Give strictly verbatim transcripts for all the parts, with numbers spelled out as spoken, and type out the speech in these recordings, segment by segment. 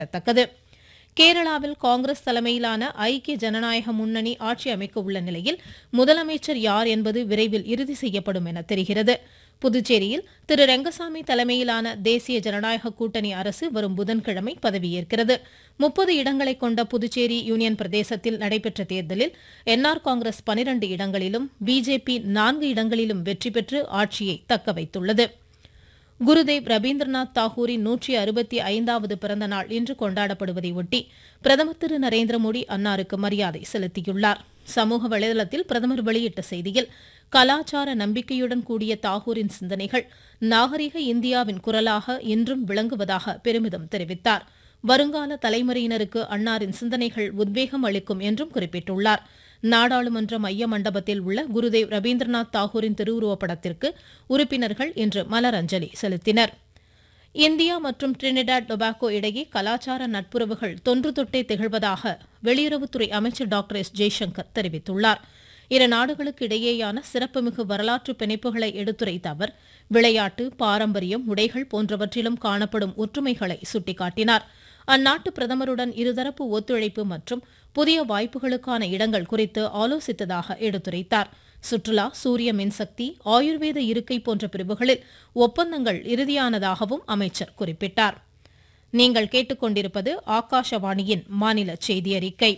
குறிப்பிடத்தக்கது. கேரளாவில் காங்கிரஸ் தலைமையிலான ஐக்கிய ஜனநாயக முன்னணி ஆட்சி அமைக்க உள்ள நிலையில் முதலமைச்சர் யார் என்பது விரைவில் இறுதி செய்யப்படும் என தெரிகிறது. புதுச்சேரியில் திரு ரெங்கசாமி தலைமையிலான தேசிய ஜனநாயக கூட்டணி அரசு வரும் புதன்கிழமை பதவியேற்கிறது. முப்பது இடங்களை கொண்ட புதுச்சேரி யூனியன் பிரதேசத்தில் நடைபெற்ற தேர்தலில் என்ஆர் காங்கிரஸ் பனிரண்டு இடங்களிலும் பிஜேபி நான்கு இடங்களிலும் வெற்றி பெற்று ஆட்சியை தக்கவைத்துள்ளது. குருதேவ் ரவீந்திரநாத் தாகூரின் நூற்றி அறுபத்தி ஐந்தாவது பிறந்த நாள் இன்று கொண்டாடப்படுவதை ஒட்டி பிரதமர் திரு நரேந்திர மோடி அன்னாருக்கு மரியாதை செலுத்தியுள்ளார். சமூக வலைதளத்தில் பிரதமர் வெளியிட்ட செய்தியில் கலாச்சார நம்பிக்கையுடன் கூடிய தாகூரின் சிந்தனைகள் நாகரிக இந்தியாவின் குரலாக இன்றும் விளங்குவதாக பெருமிதம் தெரிவித்தார். வருங்கால தலைமுறையினருக்கு அன்னாரின் சிந்தனைகள் உத்வேகம் அளிக்கும் என்றும் குறிப்பிட்டுள்ளார். நாடாளுமன்ற மைய மண்டபத்தில் உள்ள குருதேவ் ரவீந்திரநாத் தாகூரின் திருவுருவப் படத்திற்கு உறுப்பினர்கள் இன்று மலரஞ்சலி செலுத்தினர். இந்தியா மற்றும் டிரினிடாட் டொபாகோ இடையே கலாச்சார நட்புறவுகள் தொன்று தொட்டே திகழ்வதாக வெளியுறவுத்துறை அமைச்சர் டாக்டர் எஸ் ஜெய்சங்கர் தெரிவித்துள்ளார். இரு நாடுகளுக்கு இடையேயான சிறப்புமிகு வரலாற்று பிணைப்புகளை எடுத்துரைத்த அவர் விளையாட்டு, பாரம்பரியம், உடைகள் போன்றவற்றிலும் காணப்படும் ஒற்றுமைகளை சுட்டிக்காட்டினார். அந்நாட்டு பிரதமருடன் இருதரப்பு ஒத்துழைப்பு மற்றும் புதிய வாய்ப்புகளுக்கான இடங்கள் குறித்து ஆலோசித்ததாக எடுத்துரைத்தார். சுற்றுலா, சூரிய மின்சக்தி, ஆயுர்வேத இருக்கை போன்ற பிரிவுகளில் ஒப்பந்தங்கள் இறுதியானதாகவும் அமைச்சர் குறிப்பிட்டார். நீங்கள் கேட்டுக்கொண்டிருப்பது ஆகாஷவாணியின் மாநில செய்தி அறிக்கை.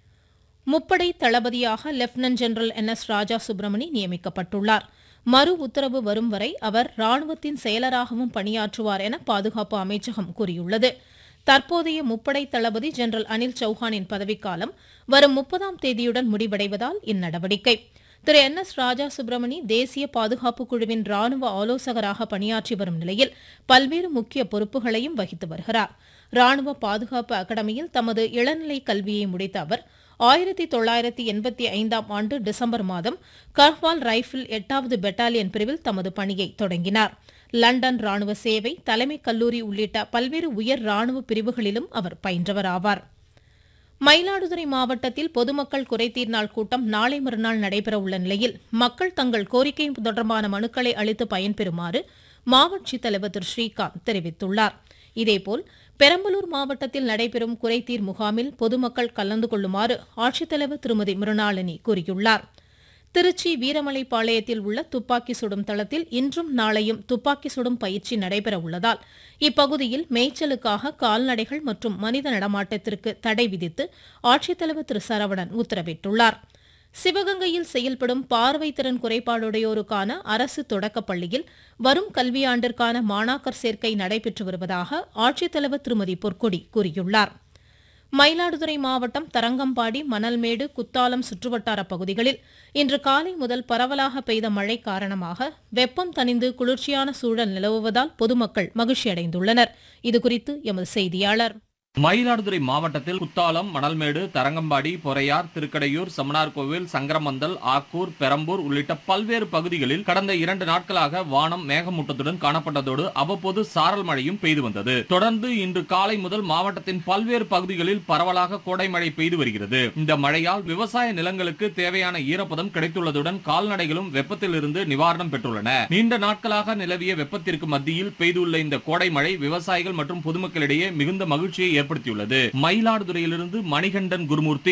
முப்படை தளபதியாக லெப்டினன்ட் ஜெனரல் என் எஸ் ராஜா சுப்பிரமணி நியமிக்கப்பட்டுள்ளார். மறு உத்தரவு வரும் வரை அவர் ராணுவத்தின் செயலராகவும் பணியாற்றுவார் என பாதுகாப்பு அமைச்சகம் கூறியுள்ளது. தற்போதைய முப்படை தளபதி ஜெனரல் அனில் சௌஹானின் பதவிக்காலம் வரும் முப்பதாம் தேதியுடன் முடிவடைவதால் இந்நடவடிக்கை. திரு என் எஸ் ராஜா சுப்பிரமணி தேசிய பாதுகாப்பு குழுவின் ராணுவ ஆலோசகராக பணியாற்றி வரும் நிலையில் பல்வேறு முக்கிய பொறுப்புகளையும் வகித்து வருகிறார். ராணுவ பாதுகாப்பு அகாடமியில் தமது இளநிலை கல்வியை முடித்த அவர் ஆயிரத்தி தொள்ளாயிரத்தி எண்பத்தி ஐந்தாம் ஆண்டு டிசம்பர் மாதம் கர்வால் ரைபிள் எட்டாவது பெட்டாலியன் பிரிவில் தமது பணியை தொடங்கினார். லண்டன் ராணுவ சேவை, தலைமை கல்லூரி உள்ளிட்ட பல்வேறு உயர் ராணுவ பிரிவுகளிலும் அவர் பயின்றவர் ஆவார். மயிலாடுதுறை மாவட்டத்தில் பொதுமக்கள் குறைதீர் நாள் கூட்டம் நாளை மறுநாள் நடைபெற உள்ள நிலையில் மக்கள் தங்கள் கோரிக்கை தொடர்பான மனுக்களை அளித்து பயன்பெறுமாறு மாவட்ட ஆட்சித்தலைவர் திரு ஸ்ரீகாந்த் தெரிவித்துள்ளார். இதேபோல் பெரம்பலூர் மாவட்டத்தில் நடைபெறும் குறைதீர் முகாமில் பொதுமக்கள் கலந்து கொள்ளுமாறு ஆட்சித்தலைவர் திருமதி மிருணாளினி கூறியுள்ளார். திருச்சி வீரமலைப்பாளையத்தில் உள்ள துப்பாக்கி சுடும் தளத்தில் இன்றும் நாளையும் துப்பாக்கி சுடும் பயிற்சி நடைபெற உள்ளதால் இப்பகுதியில் மேய்ச்சலுக்காக கால்நடைகள் மற்றும் மனித நடமாட்டத்திற்கு தடை விதித்து ஆட்சித்தலைவர் திரு சரவணன் உத்தரவிட்டுள்ளார். சிவகங்கையில் செயல்படும் பார்வை திறன் குறைபாடுடையோருக்கான அரசு தொடக்கப் பள்ளியில் வரும் கல்வியாண்டிற்கான மாணாக்கர் சேர்க்கை நடைபெற்று வருவதாக ஆட்சித்தலைவர் திருமதி பொற்கொடி கூறியுள்ளார். மயிலாடுதுறை மாவட்டம் தரங்கம்பாடி, மணல்மேடு, குத்தாலம் சுற்றுவட்டார பகுதிகளில் இன்று காலை முதல் பரவலாக பெய்த மழை காரணமாக வெப்பம் தணிந்து குளிர்ச்சியான சூழல் நிலவுவதால் பொதுமக்கள் மகிழ்ச்சியடைந்துள்ளனர். இதுகுறித்து எமது செய்தியாளர். மயிலாடுதுறை மாவட்டத்தில் குத்தாலம், மணல்மேடு, தரங்கம்பாடி, பொறையார், திருக்கடையூர், சமனார்கோவில், சங்கரமந்தல், ஆக்கூர், பெரம்பூர் உள்ளிட்ட பல்வேறு பகுதிகளில் கடந்த இரண்டு நாட்களாக வானம் மேகமூட்டத்துடன் காணப்பட்டதோடு அவ்வப்போது சாரல் மழையும் பெய்து வந்தது. தொடர்ந்து இன்று காலை முதல் மாவட்டத்தின் பல்வேறு பகுதிகளில் பரவலாக கோடை மழை பெய்து வருகிறது. இந்த மழையால் விவசாய நிலங்களுக்கு தேவையான ஈரப்பதம் கிடைத்துள்ளதுடன் கால்நடைகளும் வெப்பத்தில் இருந்து நிவாரணம் பெற்றுள்ளன. நீண்ட நாட்களாக நிலவிய வெப்பத்திற்கு மத்தியில் பெய்துள்ள இந்த கோடை மழை விவசாயிகள் மற்றும் பொதுமக்களிடையே மிகுந்த மகிழ்ச்சியை ஏற்படுத்தியுள்ளது. மயிலாடுதுறையிலிருந்து மணிகண்டன் குருமூர்த்தி.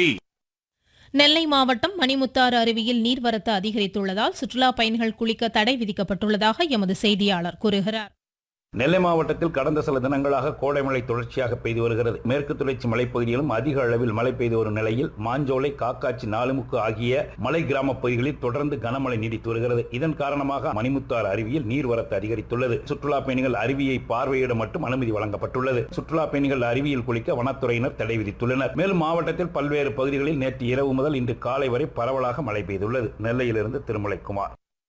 நெல்லை மாவட்டம் மணிமுத்தாறு அருவியில் நீர்வரத்து அதிகரித்துள்ளதால் சுற்றுலா பயணிகள் குளிக்க தடை விதிக்கப்பட்டுள்ளதாக எமது செய்தியாளர் கூறுகிறார். நெல்லை மாவட்டத்தில் கடந்த சில தினங்களாக கோடை மழை தொடர்ச்சியாக பெய்து வருகிறது. மேற்கு தொடர்ச்சி மலைப்பகுதியிலும் அதிக அளவில் மழை பெய்து வரும் நிலையில் மாஞ்சோலை, காக்காச்சி, நாலுமுக்கு ஆகிய மலை கிராம பகுதிகளில் தொடர்ந்து கனமழை நீடித்து வருகிறது. இதன் காரணமாக மணிமுத்தாறு அருவியில் நீர்வரத்து அதிகரித்துள்ளது. சுற்றுலா பயணிகள் அருவியை பார்வையிட மட்டும் அனுமதி வழங்கப்பட்டுள்ளது. சுற்றுலா பயணிகள் அருவியில் குளிக்க வனத்துறையினர் தடை விதித்துள்ளனர். மேலும் மாவட்டத்தில் பல்வேறு பகுதிகளில் நேற்று இரவு முதல் இன்று காலை வரை பரவலாக மழை பெய்துள்ளது. நெல்லையிலிருந்து திருமலைக்குமார்.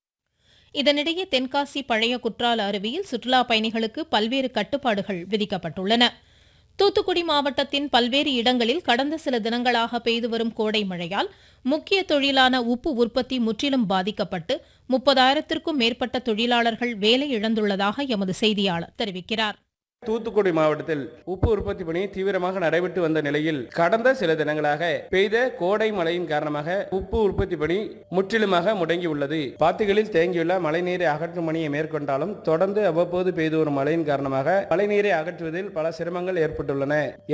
இதனிடையே தென்காசி பழைய குற்றால அருவியில் சுற்றுலா பயணிகளுக்கு பல்வேறு கட்டுப்பாடுகள் விதிக்கப்பட்டுள்ளன. தூத்துக்குடி மாவட்டத்தின் பல்வேறு இடங்களில் கடந்த சில தினங்களாக பெய்து வரும் கோடை மழையால் முக்கிய தொழிலான உப்பு உற்பத்தி முற்றிலும் பாதிக்கப்பட்டு முப்பதாயிரத்திற்கும் மேற்பட்ட தொழிலாளர்கள் வேலை இழந்துள்ளதாக எமது செய்தியாளர் தெரிவிக்கிறார். தூத்துக்குடி மாவட்டத்தில் உப்பு உற்பத்தி பணி தீவிரமாக நடைபெற்று வந்த நிலையில் கடந்த சில தினங்களாக பெய்த கோடை மழையின் காரணமாக உப்பு உற்பத்தி பணி முற்றிலுமாக முடங்கியுள்ளது. பாத்திகளில் தேங்கியுள்ள மழைநீரை அகற்றும் பணியை மேற்கொண்டாலும் தொடர்ந்து அவ்வப்போது பெய்து வரும் மழையின் காரணமாக மழைநீரை அகற்றுவதில் பல சிரமங்கள் ஏற்பட்டுள்ளன.